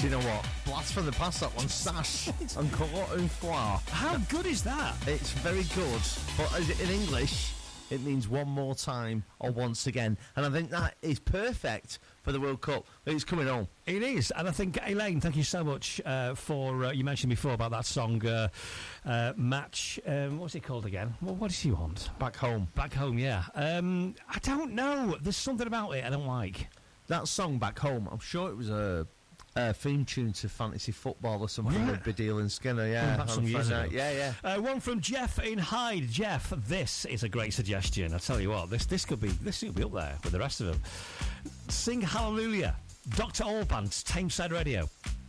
Do you know what? Blast from the past, that one. Sash. Encore une fois. How good is that? It's very good. But in English, it means one more time or once again. And I think that is perfect for the World Cup. It's coming home. It is. And I think, Elaine, thank you so much for... you mentioned before about that song, Match... what's it called again? What does she want? Back Home. Back Home, yeah. I don't know. There's something about it I don't like. That song, Back Home, I'm sure it was a theme tune to fantasy football or something with Baddiel and Skinner, yeah. Some years ago. Yeah. One from Jeff in Hyde. Jeff, this is a great suggestion. I tell you what, this could be up there with the rest of them. Sing Hallelujah. Dr. Alban's Tameside Radio.